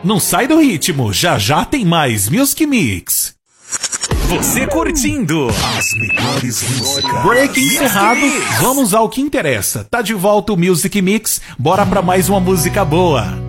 Não sai do ritmo, já já tem mais Music Mix. Você curtindo as melhores músicas. Break encerrado, vamos ao que interessa. Tá de volta o Music Mix, bora pra mais uma música boa.